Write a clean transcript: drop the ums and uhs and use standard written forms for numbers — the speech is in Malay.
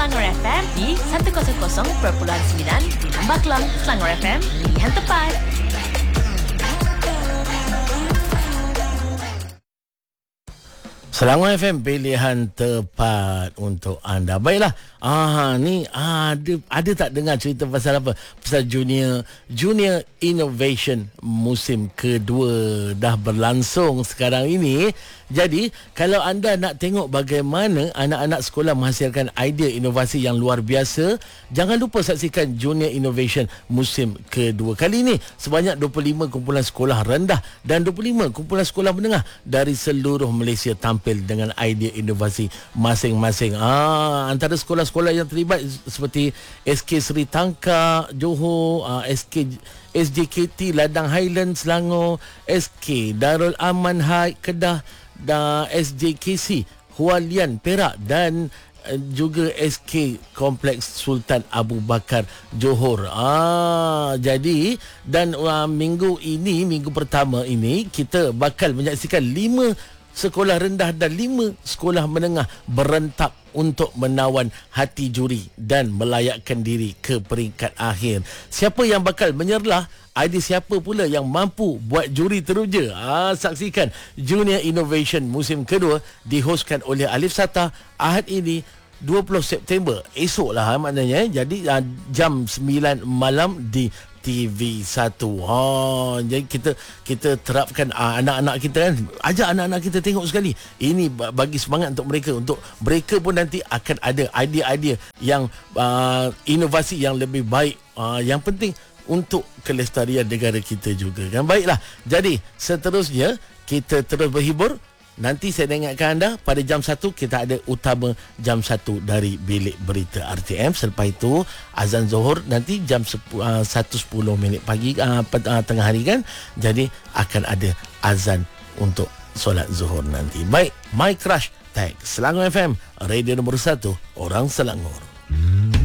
Selangor FM di 100.9 di Lembah Kelang. Selangor FM, pilihan tepat. Selangor FM, pilihan tepat untuk anda. Baiklah, ni ada tak dengar cerita pasal apa? Pasal Junior Innovation musim kedua dah berlangsung sekarang ini. Jadi, kalau anda nak tengok bagaimana anak-anak sekolah menghasilkan idea inovasi yang luar biasa, jangan lupa saksikan Junior Innovation musim kedua. Kali ini, sebanyak 25 kumpulan sekolah rendah dan 25 kumpulan sekolah menengah dari seluruh Malaysia tampil dengan idea inovasi masing-masing. Antara sekolah-sekolah yang terlibat seperti SK Seri Tangkak, Johor, SJKT Ladang Highlands Selangor, SK Darul Aman High Kedah, SJKC Hualian Perak dan juga SK Kompleks Sultan Abu Bakar Johor. Jadi dan minggu pertama ini kita bakal menyaksikan 5 sekolah rendah dan 5 sekolah menengah berentap untuk menawan hati juri dan melayakkan diri ke peringkat akhir. Siapa yang bakal menyerlah? Ada siapa pula yang mampu buat juri teruja? Saksikan Junior Innovation musim kedua dihostkan oleh Alif Sata Ahad ini 20 September. Esoklah maknanya. Jadi jam 9 malam di TV1. Jadi kita terapkan anak-anak kita kan. Ajak anak-anak kita tengok sekali. Ini bagi semangat untuk mereka pun nanti akan ada idea-idea yang inovasi yang lebih baik. Yang penting untuk kelestarian negara kita juga kan. Baiklah. Jadi seterusnya kita terus berhibur. Nanti saya ingatkan anda pada jam 1 kita ada utama jam 1 dari bilik berita RTM. Selepas itu azan Zuhur nanti jam 1.10 pagi tengah hari kan. Jadi akan ada azan untuk solat Zuhur nanti. Baik, My Crush Tag Selangor FM, radio nombor 1 orang Selangor.